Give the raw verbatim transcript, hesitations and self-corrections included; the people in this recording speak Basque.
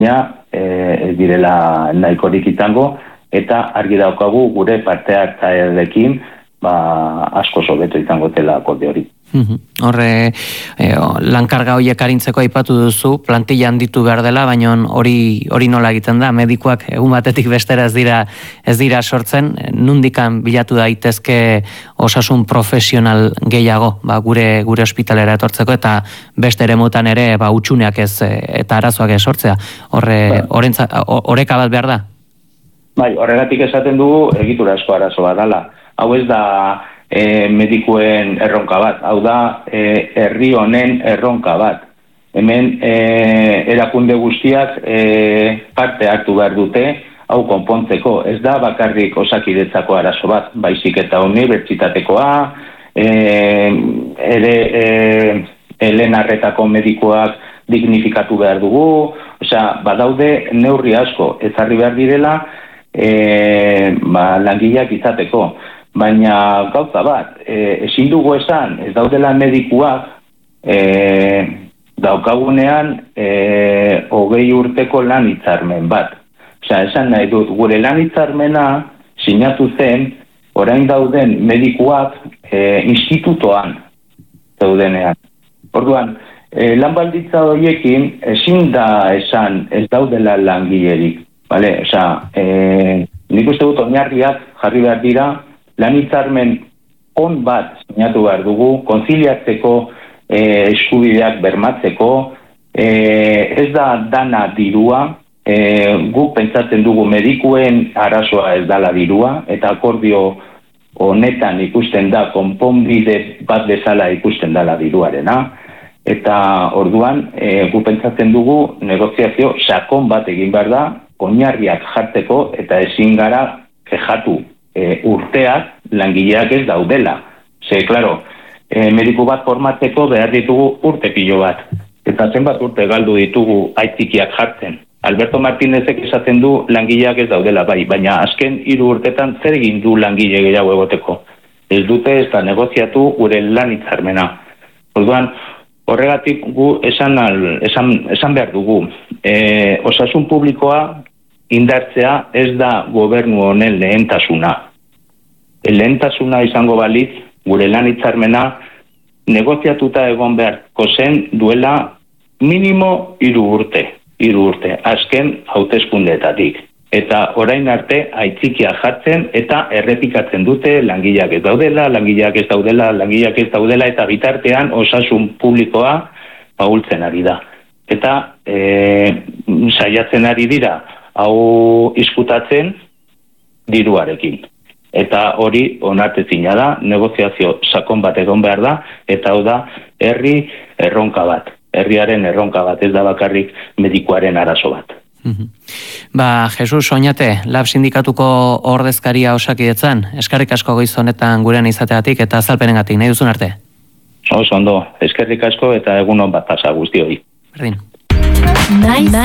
ez direla nahikorik izango, eta argi daukagu gure parte hartzaileekin ba, asko sobeto izango dela akorde hori. Horre, eh, lankarga horiek arintzeko aipatu duzu, plantilla handitu behar dela, baina hori hori nola egiten da, medikuak egun batetik bestera ez dira ez dira sortzen, nundikan bilatu daitezke osasun profesional gehiago, ba, gure gure ospitalera etortzeko eta beste eremutan ere ba hutsuneak ez eta arazoak ez sortzea. Horre, orentza, oreka bat behar da. Bai, horregatik esaten dugu egiturazko arazo bat dela. Hau ez da E, medikuen erronka bat, hau da e, herri honen erronka bat. Hemen e, erakunde guztiak e, parte hartu behar dute, hau konpontzeko. Ez da bakarrik osakidetzako arazo bat, baizik eta unibertsitatekoa, e, ere e, helen arretako medikoak dignifikatu behar dugu, osea, badaude neurri asko, ezarri behar direla e, ba, langileak izateko. Baina gauza bat, e, ezin dugu esan, ez daudela medikuak e, daukagunean e, hogei urteko lan hitzarmen bat. Osea, esan nahi dut, gure lan hitzarmena sinatu zen, orain dauden medikuak e, institutoan daudenean. Orduan, e, lan balditza horiekin ezin da esan ez daudela langilerik. Vale? Osea, e, nik uste dut oinarriak jarri behar dira, lan hitzarmen on bat sinatu behar dugu, konziliatzeko e, eskubideak bermatzeko, e, ez da dana dirua, e, guk pentsatzen dugu medikuen arazoa ez dala dirua, eta akordio honetan ikusten da, konponbide bat bezala ikusten dala diruarena, eta orduan e, guk pentsatzen dugu negoziazio sakon bat egin behar da, oinarriak jartzeko eta ezin gara kexatu. E, urteak langileak ez daudela. Ze, klaro, e, mediku bat formatzeko behar ditugu urte pilo bat. Eta zenbat urte galdu ditugu aitzikiak jartzen. Alberto Martinezek esaten du langileak ez daudela, bai, baina azken hiru urtetan zer egin du langile gehiago egoteko. Ez dute ez da negoziatu gure lan hitzarmena. Orduan, horregatik gu esan, al, esan, esan behar dugu. E, osasun publikoa indartzea ez da gobernu honen lehentasuna. Lehentasuna izango balitz, gure lan hitzarmena negoziatuta egon beharko zen duela minimo hiru urte, hiru urte, azken hauteskundeetatik. Eta orain arte aitzikia jartzen eta errepikatzen dute langileak ez daudela, langileak ez daudela, langileak ez daudela, eta bitartean osasun publikoa ahultzen ari da. Eta e, saiatzen ari dira hau izkutatzen diruarekin. Eta hori onartezina da, negoziazio sakon bat egon behar da, eta hau da herri erronka bat. Herriaren erronka bat, ez da bakarrik medikuaren arazo bat. Ba, Jesus, Oñate, Lab sindikatuko ordezkaria Osakidetzan, eskerrik asko goiz honetan gurean izateatik eta azalpenengatik, nahi duzun arte? Oso ondo, eskerrik asko eta egun on bat pasa guztioi. Berdin.